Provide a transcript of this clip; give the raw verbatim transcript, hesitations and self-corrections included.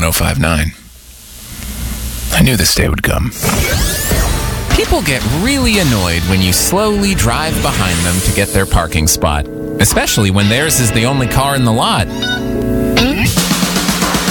oh five nine. I knew this day would come. People get really annoyed when you slowly drive behind them to get their parking spot, especially when theirs is the only car in the lot.